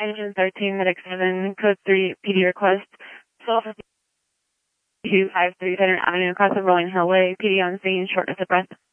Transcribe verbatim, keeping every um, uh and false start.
Engine thirteen, Medic seven, Code three, P D request, twelve fifty-two five three Veteran Avenue across the Rolling Hill Way, P D on scene, shortness of breath.